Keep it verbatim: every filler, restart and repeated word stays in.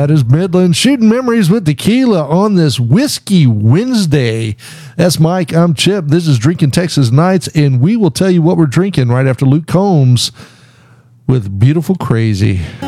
That is Midland Shooting Memories with Tequila on this Whiskey Wednesday. That's Mike. I'm Chip. This is Drinking Texas Nights, and we will tell you what we're drinking right after Luke Combs with Beautiful Crazy.